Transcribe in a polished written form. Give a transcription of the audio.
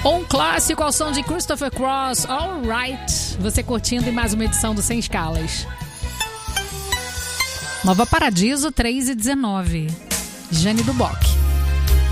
Um clássico ao som de Christopher Cross, All Right. Você curtindo em mais uma edição do Sem Escalas. Nova Paradiso, 3:19. Jane Duboc.